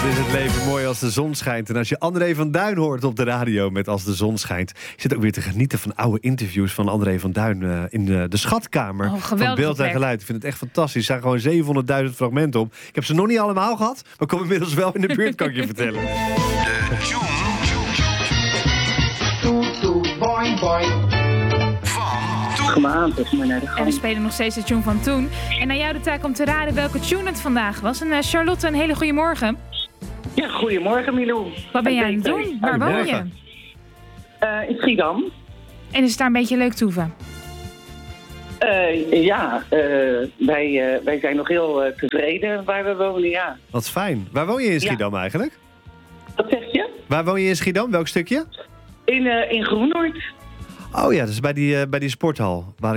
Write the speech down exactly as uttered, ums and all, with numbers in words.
Wat is het leven mooi als de zon schijnt. En als je André van Duin hoort op de radio met Als de zon schijnt. Je zit ook weer te genieten van oude interviews van André van Duin uh, in de, de schatkamer Oh, van Beeld en Geluid. Ik vind het echt fantastisch. Er staan gewoon zevenhonderdduizend fragmenten op. Ik heb ze nog niet allemaal gehad, maar ik kom inmiddels wel in de buurt, kan ik je vertellen. De tune. Toet, toet, boing, boing. Kom maar aan, dus maar naar de En we gang. spelen nog steeds de tune van toen. En aan jou de taak om te raden welke tune het vandaag was. En uh, Charlotte, een hele goede morgen. Ja, goedemorgen Milou. Wat ben jij aan Ik het ben- doen? Waar woon je? Goedemorgen. Eh, in Schiedam. En is het daar een beetje leuk toeven? Eh, ja, eh, wij, uh, wij zijn nog heel uh, tevreden waar we wonen, ja. Wat fijn. Waar woon je in Schiedam eigenlijk? Wat zeg je? Waar woon je in Schiedam? Welk stukje? In, uh, in Groenoord. Oh ja, dat is bij die, uh, bij die sporthal. Waar